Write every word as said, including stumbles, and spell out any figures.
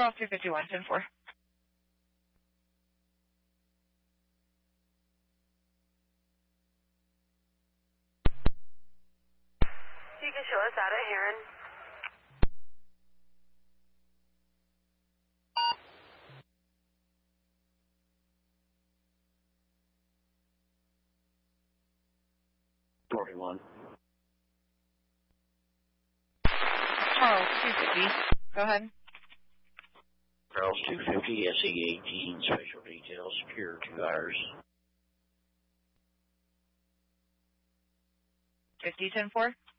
Charles two fifty-one, ten four. You can show us out at Heron. forty-one. Charles two fifty. Go ahead. Charles two fifty, S E eighteen, special details, secure two hours. fifty, ten four.